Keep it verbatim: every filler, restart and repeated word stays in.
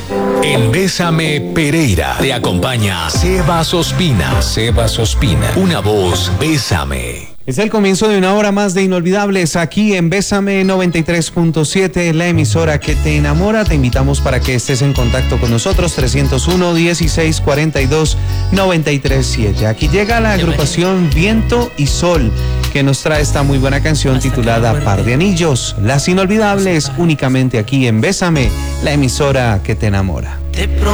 En Bésame Pereira te acompaña Sebas Ospina. Sebas Ospina, una voz Bésame. Es el comienzo de una hora más de Inolvidables aquí en Bésame noventa y tres punto siete, la emisora que te enamora. Te invitamos para que estés en contacto con nosotros, trescientos uno, dieciséis, cuarenta y dos, noventa y tres, siete. Aquí llega la agrupación Viento y Sol, que nos trae esta muy buena canción titulada Par de Anillos. Las Inolvidables únicamente aquí en Bésame, la emisora que te enamora.